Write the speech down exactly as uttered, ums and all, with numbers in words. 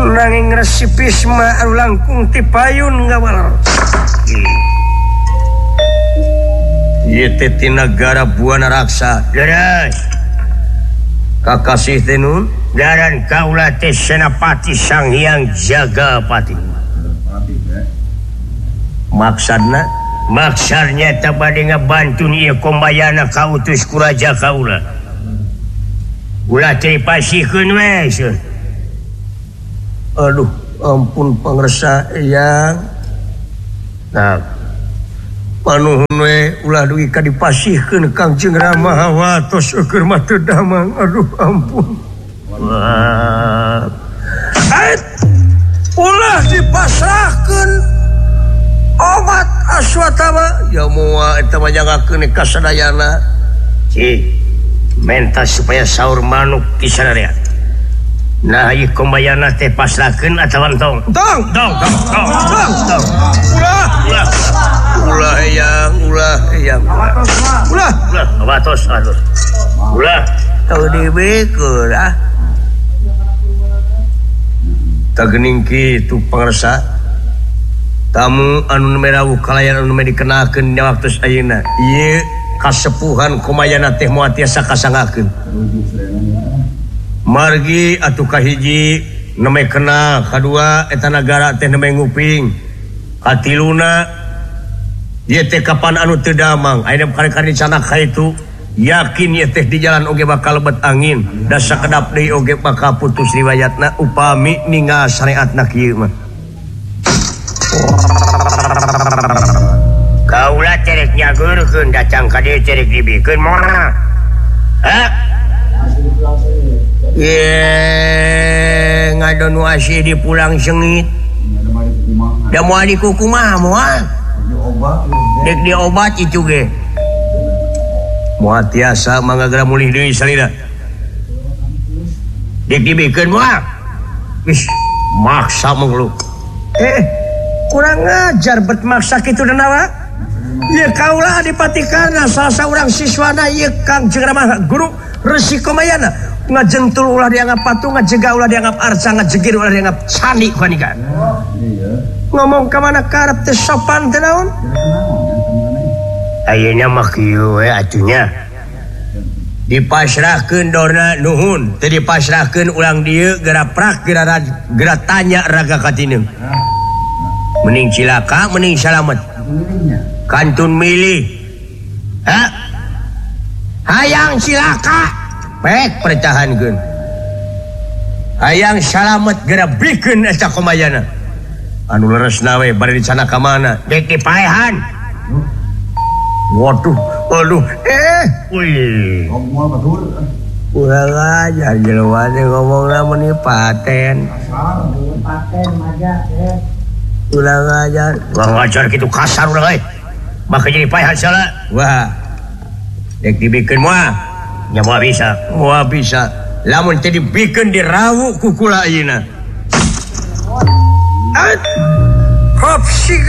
nanging resipisma anu langkung ti payun ngawal ieu teh ti nagara Buana Raksa leres kakasih teh nun ngaran kaula teh Senapati Sanghyang Jagapati maksudna maksarnya teh bade ngabantu ieu kombayana kautus ku raja kaula ulah teh pasihkeun we seueur. Aduh, ampun pangresa yang nah panuhun we ulah dugi ka dipasihkeun Kangjeng Rama hawatos keur mah teu damang. Aduh ampun. Wah. Ait ulah dipasrahkeun obat aswatama ya moal eta mah jangakeun ka sadayana. Ci menta supaya saur manuk di sadaya. Nah, ieu kombayana teh pasrahkeun atawa tong? Tong, tong, tong, tong, tong, tong. Ulah, ulah. Ulah yang, ulah yang. Ulah, ulah, abatos, aduh. Ulah, teu dibeukeun ah. Tagening kitu pangresa. Tamu anu merawuh kalayan anu dikenakeun dina waktu ayeuna. Ieu kasepuhan komayana teh moal tiasa kasangakeun. Margi atuh kahiji neme kena, kadua eta nagara teh neme nguping, katiluna ieu teh kapan anu teu damang. Ayeuna kali-kali canak kaitu yakin ieu teh di jalan oge bakal lebet angin da sakedap deui oge bakal putus riwayatna upami ningal syariatna kieu mah. Kaula terek nyageurkeun datang ka dieu terek dibikeun moal. Ha? Ye ngadon wasi di pulang sengit. Da moal di kukumaha moal? Dek diobat itu ge. Moal tiasa mangga mulih deui salira. Dek dibikeun moal. Wis maksa manglu. Eh, kurang ngajar bet maksa kitu dan nawa. Ieu kaula adipati karna salah saurang siswana ieu Kangjeng Rama guru Resi Komayana ngajentul ulah dianggap patung, ngajega ulah dianggap arca, ngajegir ulah dianggap candi kanika. Ngomong ka mana karep teh sopan teh naon? Ayeuna mah kieu we atunya. Dipasrahkeun dorna nuhun, teu dipasrahkeun ulang dieu geura prak geura geura tanya raga katineung. Mending cilaka, mending salamet. Kantun milih. Ha? Hayang cilaka. Pek pertahankeun. Hayang salamet geura bikeun eta komayana. Anu leresna we bari dicana ka mana? Dek dipaehan. Waduh, aduh, eh, wih. Ngomong betul. Ulah aja jelema teh ngomongna meni paten. Paten maja teh. Ulah ngajar. Ulah ngajar kitu kasar ulah euy. Maka jadi paehan salah. Wah. Dek dibikeun moal. Nya moal bisa, moal bisa. Lamun teh dibikeun dirawu ku kula ayeuna. Hop,